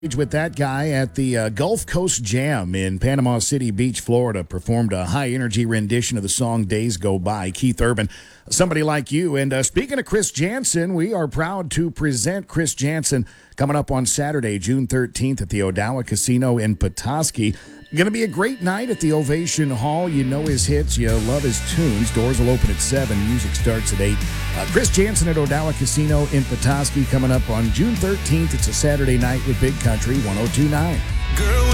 With that guy at the Gulf Coast Jam in Panama City Beach, Florida, performed a high-energy rendition of the song Days Go By. Keith Urban, Somebody Like You. And speaking of Chris Janson, we are proud to present Chris Janson coming up on Saturday, June 13th at the Odawa Casino in Petoskey. Going to be a great night at the Ovation Hall. You know his hits. You love his tunes. Doors will open at 7. Music starts at 8. Chris Janson at Odawa Casino in Petoskey coming up on June 13th. It's a Saturday night with Big Country 102.9. Girl.